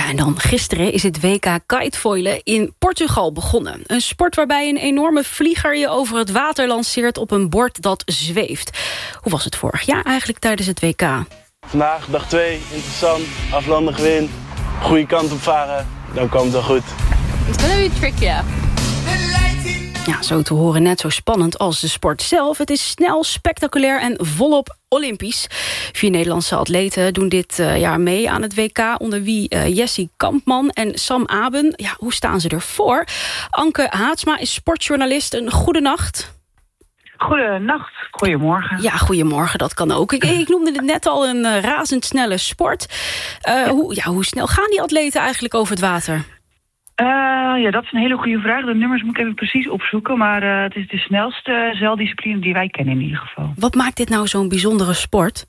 Ja, en dan gisteren is het WK kitefoilen in Portugal begonnen. Een sport waarbij een enorme vlieger je over het water lanceert op een bord dat zweeft. Hoe was het vorig jaar eigenlijk tijdens het WK? Vandaag dag 2, interessant, aflandig wind, goede kant op varen, dan komt het wel goed. It's gonna be tricky. Ja, zo te horen net zo spannend als de sport zelf. Het is snel, spectaculair en volop Olympisch. 4 Nederlandse atleten doen dit jaar mee aan het WK... onder wie Jessie Kampman en Sam Aben. Ja, hoe staan ze ervoor? Anke Haatsma is sportjournalist. Een goede nacht. Goedenacht, goedemorgen. Ja, goedemorgen, dat kan ook. Ik noemde het net al een razendsnelle sport. Hoe snel gaan die atleten eigenlijk over het water? Ja, dat is een hele goede vraag. De nummers moet ik even precies opzoeken. Maar het is de snelste zeildiscipline die wij kennen in ieder geval. Wat maakt dit nou zo'n bijzondere sport?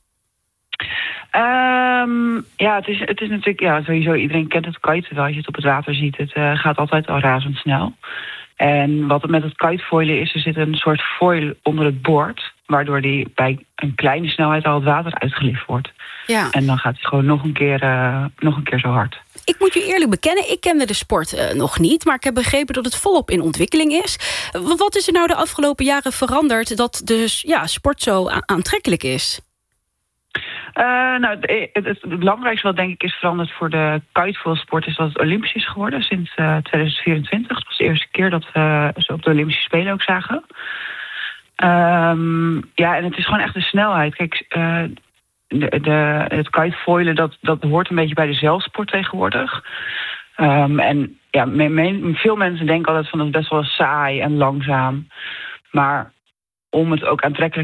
Het is natuurlijk... sowieso iedereen kent het kiten wel. Als je het op het water ziet, het gaat altijd al razendsnel. En wat het met het kitefoilen is, er zit een soort foil onder het bord, waardoor die bij een kleine snelheid al het water uitgelift wordt. Ja. En dan gaat hij gewoon nog een keer zo hard. Ik moet je eerlijk bekennen, ik kende de sport nog niet, maar ik heb begrepen dat het volop in ontwikkeling is. Wat is er nou de afgelopen jaren veranderd dat de sport zo aantrekkelijk is? Het belangrijkste wat denk ik is veranderd voor de kitefoilsport is dat het Olympisch is geworden sinds 2024. Dat was de eerste keer dat we ze op de Olympische Spelen ook zagen. En het is gewoon echt de snelheid. Kijk, het kitefoilen dat hoort een beetje bij de zeilsport tegenwoordig. Veel mensen denken altijd van dat is best wel saai en langzaam. Maar om het ook aantrekkelijk